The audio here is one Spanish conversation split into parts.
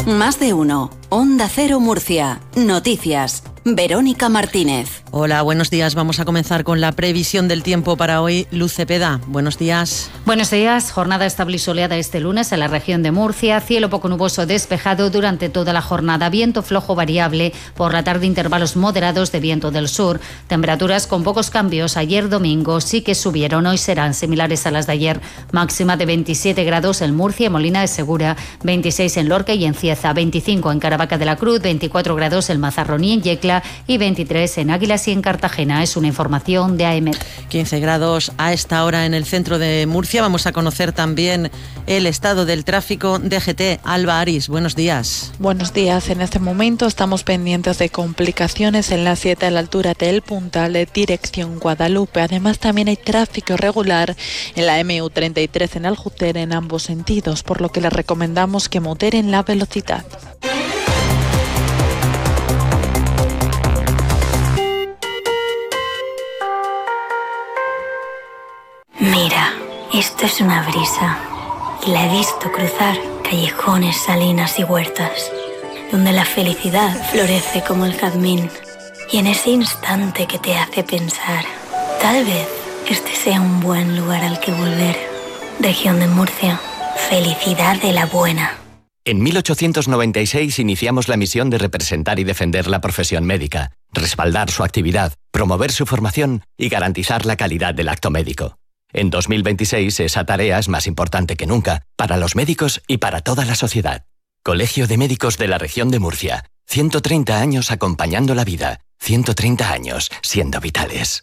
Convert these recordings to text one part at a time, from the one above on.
Más de uno. Onda Cero Murcia. Noticias. Verónica Martínez. Hola, buenos días. Vamos a comenzar con la previsión del tiempo para hoy. Luz Cepeda, buenos días. Buenos días. Jornada estable y soleada este lunes en la región de Murcia. Cielo poco nuboso despejado durante toda la jornada. Viento flojo variable. Por la tarde intervalos moderados de viento del sur. Temperaturas con pocos cambios. Ayer domingo sí que subieron. Hoy serán similares a las de ayer. Máxima de 27 grados en Murcia y Molina de Segura. 26 en Lorca y en Cieza. 25 en Caravaca de la Cruz. 24 grados en Mazarrón y en Yecla. Y 23 en Águilas y en Cartagena. Es una información de AEMET. 15 grados a esta hora en el centro de Murcia. Vamos a conocer también el estado del tráfico. DGT, Alba Aris, buenos días. Buenos días. En este momento estamos pendientes de complicaciones en la 7 a la altura del Puntal de dirección Guadalupe. Además también hay tráfico irregular en la MU33 en Aljuter en ambos sentidos, por lo que les recomendamos que moderen la velocidad. Mira, esto es una brisa y la he visto cruzar callejones, salinas y huertas, donde la felicidad florece como el jazmín. Y en ese instante que te hace pensar, tal vez este sea un buen lugar al que volver. Región de Murcia, felicidad de la buena. En 1896 iniciamos la misión de representar y defender la profesión médica, respaldar su actividad, promover su formación y garantizar la calidad del acto médico. En 2026 esa tarea es más importante que nunca, para los médicos y para toda la sociedad. Colegio de Médicos de la Región de Murcia. 130 años acompañando la vida. 130 años siendo vitales.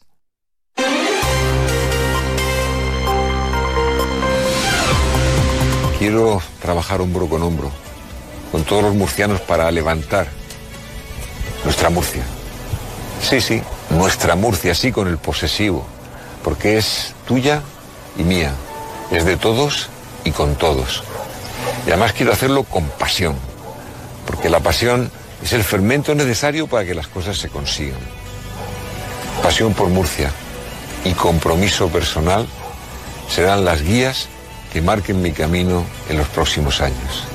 Quiero trabajar hombro con hombro con todos los murcianos para levantar nuestra Murcia. Sí, nuestra Murcia, sí, con el posesivo. Porque es tuya y mía, es de todos y con todos. Y además quiero hacerlo con pasión, porque la pasión es el fermento necesario para que las cosas se consigan. Pasión por Murcia y compromiso personal serán las guías que marquen mi camino en los próximos años.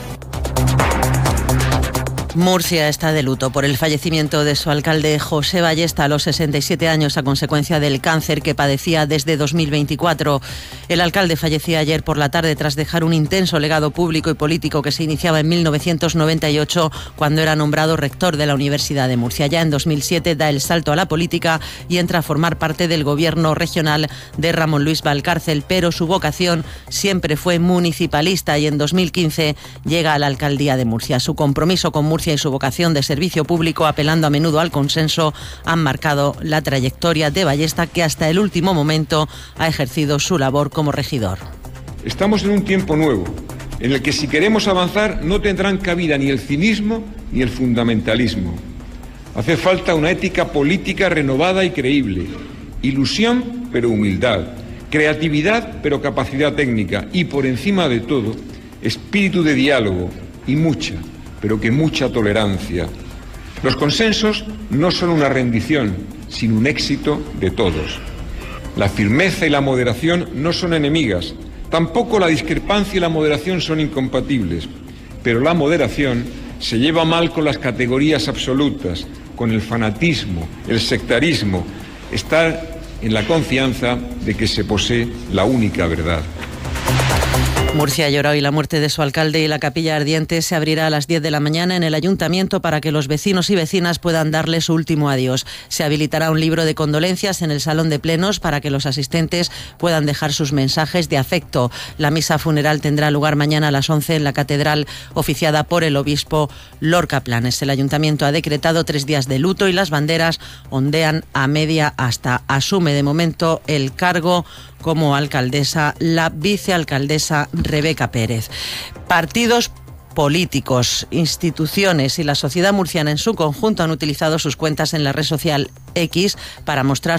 Murcia está de luto por el fallecimiento de su alcalde José Ballesta a los 67 años a consecuencia del cáncer que padecía desde 2024. El alcalde fallecía ayer por la tarde tras dejar un intenso legado público y político que se iniciaba en 1998 cuando era nombrado rector de la Universidad de Murcia. Ya en 2007 da el salto a la política y entra a formar parte del gobierno regional de Ramón Luis Valcárcel, pero su vocación siempre fue municipalista y en 2015 llega a la alcaldía de Murcia. Su compromiso con Murcia y su vocación de servicio público, apelando a menudo al consenso, han marcado la trayectoria de Ballesta, que hasta el último momento ha ejercido su labor como regidor. Estamos en un tiempo nuevo, en el que si queremos avanzar no tendrán cabida ni el cinismo ni el fundamentalismo. Hace falta una ética política renovada y creíble, ilusión pero humildad, creatividad pero capacidad técnica y, por encima de todo, espíritu de diálogo y pero que mucha tolerancia. Los consensos no son una rendición, sino un éxito de todos. La firmeza y la moderación no son enemigas, tampoco la discrepancia y la moderación son incompatibles, pero la moderación se lleva mal con las categorías absolutas, con el fanatismo, el sectarismo, estar en la confianza de que se posee la única verdad. Murcia llora hoy la muerte de su alcalde y la capilla ardiente se abrirá a las 10 de la mañana en el ayuntamiento para que los vecinos y vecinas puedan darle su último adiós. Se habilitará un libro de condolencias en el salón de plenos para que los asistentes puedan dejar sus mensajes de afecto. La misa funeral tendrá lugar mañana a las 11 en la catedral, oficiada por el obispo Lorca Planes. El ayuntamiento ha decretado 3 días de luto y las banderas ondean a media asta. Asume de momento el cargo como alcaldesa la vicealcaldesa Rebeca Pérez. Partidos políticos, instituciones y la sociedad murciana en su conjunto han utilizado sus cuentas en la red social X para mostrar